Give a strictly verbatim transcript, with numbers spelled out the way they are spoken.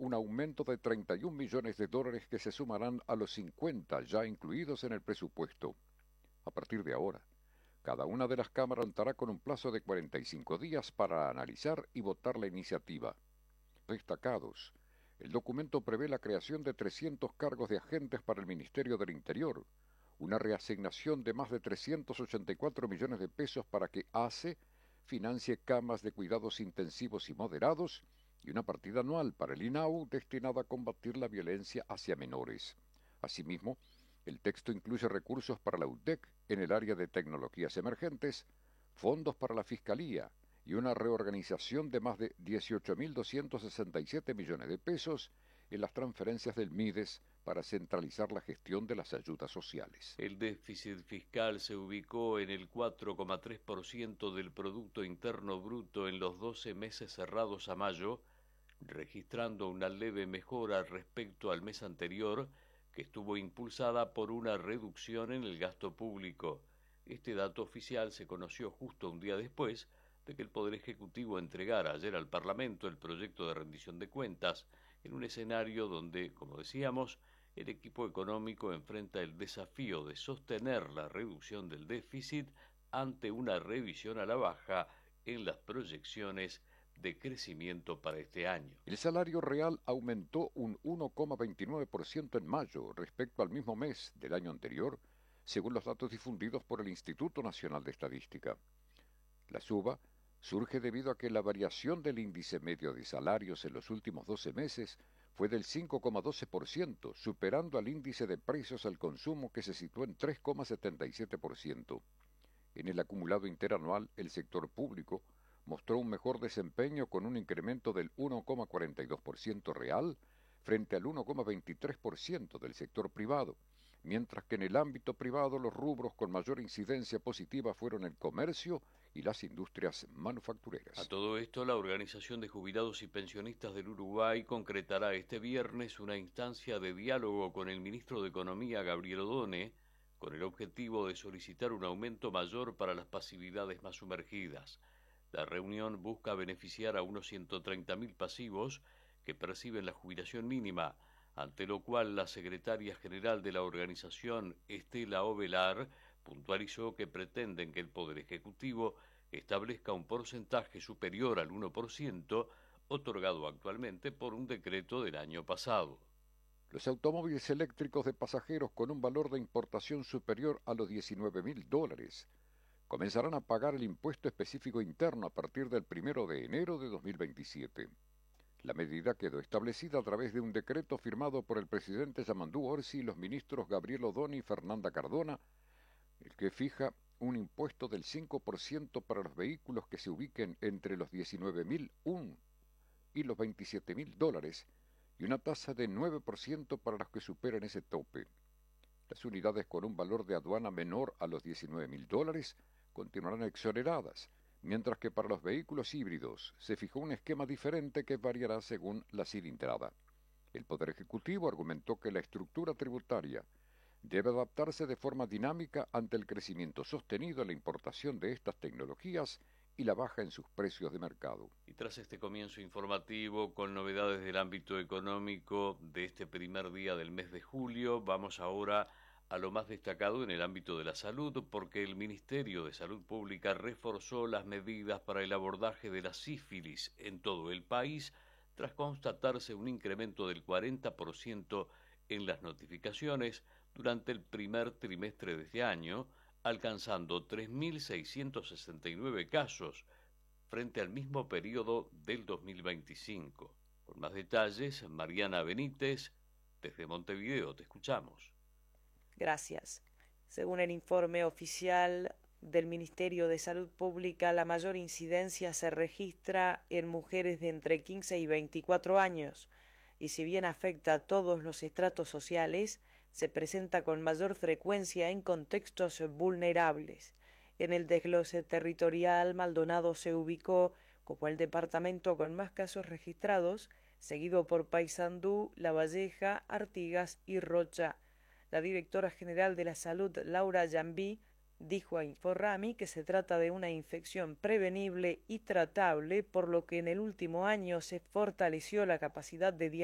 un aumento de treinta y un millones de dólares que se sumarán a los cincuenta ya incluidos en el presupuesto. A partir de ahora, cada una de las cámaras contará con un plazo de cuarenta y cinco días para analizar y votar la iniciativa. Destacados. El documento prevé la creación de trescientos cargos de agentes para el Ministerio del Interior, una reasignación de más de trescientos ochenta y cuatro millones de pesos para que ACE financie camas de cuidados intensivos y moderados y una partida anual para el INAU destinada a combatir la violencia hacia menores. Asimismo, el texto incluye recursos para la U T E C en el área de tecnologías emergentes, fondos para la Fiscalía y una reorganización de más de dieciocho mil doscientos sesenta y siete millones de pesos en las transferencias del MIDES para centralizar la gestión de las ayudas sociales. El déficit fiscal se ubicó en el cuatro coma tres por ciento del Producto Interno Bruto en los doce meses cerrados a mayo, registrando una leve mejora respecto al mes anterior, que estuvo impulsada por una reducción en el gasto público. Este dato oficial se conoció justo un día después de que el Poder Ejecutivo entregara ayer al Parlamento el proyecto de rendición de cuentas, en un escenario donde, como decíamos, el equipo económico enfrenta el desafío de sostener la reducción del déficit ante una revisión a la baja en las proyecciones de crecimiento para este año. El salario real aumentó un uno coma veintinueve por ciento en mayo respecto al mismo mes del año anterior, según los datos difundidos por el Instituto Nacional de Estadística. La suba surge debido a que la variación del índice medio de salarios en los últimos doce meses fue del cinco coma doce por ciento, superando al índice de precios al consumo que se situó en tres coma setenta y siete por ciento. En el acumulado interanual, el sector público mostró un mejor desempeño con un incremento del uno coma cuarenta y dos por ciento real frente al uno coma veintitrés por ciento del sector privado, mientras que en el ámbito privado los rubros con mayor incidencia positiva fueron el comercio y las industrias manufactureras. A todo esto, la Organización de Jubilados y Pensionistas del Uruguay concretará este viernes una instancia de diálogo con el ministro de Economía, Gabriel Odone, con el objetivo de solicitar un aumento mayor para las pasividades más sumergidas. La reunión busca beneficiar a unos ciento treinta mil pasivos que perciben la jubilación mínima, ante lo cual la secretaria general de la organización, Estela Ovelar, puntualizó que pretenden que el Poder Ejecutivo establezca un porcentaje superior al uno por ciento, otorgado actualmente por un decreto del año pasado. Los automóviles eléctricos de pasajeros con un valor de importación superior a los diecinueve mil dólares comenzarán a pagar el impuesto específico interno a partir del primero de enero de dos mil veintisiete. La medida quedó establecida a través de un decreto firmado por el presidente Yamandú Orsi y los ministros Gabriel Odone y Fernanda Cardona, el que fija un impuesto del cinco por ciento para los vehículos que se ubiquen entre los diecinueve mil uno y los veintisiete mil dólares y una tasa de nueve por ciento para los que superen ese tope. Las unidades con un valor de aduana menor a los diecinueve mil dólares continuarán exoneradas, mientras que para los vehículos híbridos se fijó un esquema diferente que variará según la cilindrada. El Poder Ejecutivo argumentó que la estructura tributaria debe adaptarse de forma dinámica ante el crecimiento sostenido en la importación de estas tecnologías y la baja en sus precios de mercado. Y tras este comienzo informativo con novedades del ámbito económico de este primer día del mes de julio, vamos ahora a lo más destacado en el ámbito de la salud, porque el Ministerio de Salud Pública reforzó las medidas para el abordaje de la sífilis en todo el país, tras constatarse un incremento del cuarenta por ciento en las notificaciones durante el primer trimestre de este año, alcanzando tres mil seiscientos sesenta y nueve casos frente al mismo periodo del dos mil veinticinco. Con más detalles, Mariana Benítez, desde Montevideo, te escuchamos. Gracias. Según el informe oficial del Ministerio de Salud Pública, la mayor incidencia se registra en mujeres de entre quince y veinticuatro años, y si bien afecta a todos los estratos sociales, se presenta con mayor frecuencia en contextos vulnerables. En el desglose territorial, Maldonado se ubicó como el departamento con más casos registrados, seguido por Paysandú, Lavalleja, Artigas y Rocha. La directora general de la Salud, Laura Yambí, dijo a Inforrami que se trata de una infección prevenible y tratable, por lo que en el último año se fortaleció la capacidad de